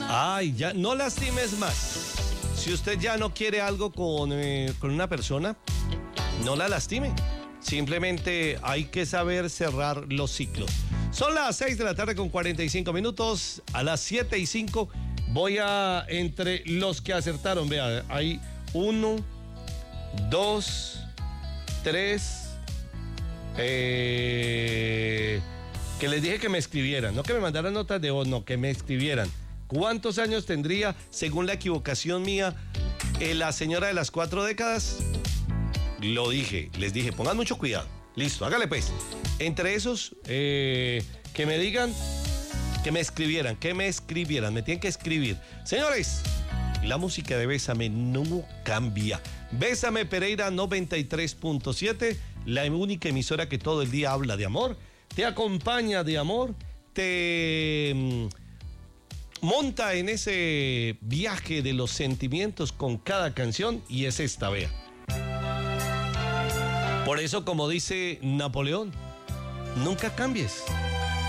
Ay, ya, no lastimes más. Si usted ya no quiere algo con una persona, no la lastime. Simplemente hay que saber cerrar los ciclos. Son las 6 de la tarde con 45 minutos. A las 7:05 voy a, entre los que acertaron, vea, hay 1, 2, 3, que les dije que me escribieran, no que me mandaran notas de voz, no, que me escribieran. ¿Cuántos años tendría, según la equivocación mía, la señora de las 4 décadas? Lo dije, les dije, pongan mucho cuidado. Listo, hágale pues. Entre esos, que me digan, que me escribieran, me tienen que escribir. Señores, la música de Bésame no cambia. Bésame Pereira 93.7, la única emisora que todo el día habla de amor, te acompaña de amor, te monta en ese viaje de los sentimientos con cada canción, y es esta, vea. Por eso, como dice Napoleón, nunca cambies.